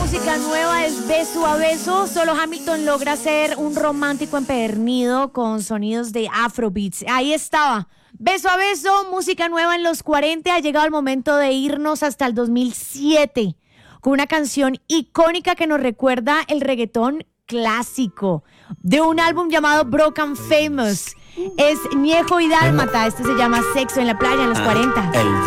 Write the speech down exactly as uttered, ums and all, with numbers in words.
música nueva es Beso a Beso. Solo Hamilton logra ser un romántico empedernido con sonidos de Afrobeats. Ahí estaba. Beso a Beso, música nueva en los cuarenta. Ha llegado el momento de irnos hasta el dos mil siete con una canción icónica que nos recuerda el reggaetón clásico de un álbum llamado Broken Famous. Es Ñejo y Dálmata. Este se llama Sexo en la Playa en los cuarenta. El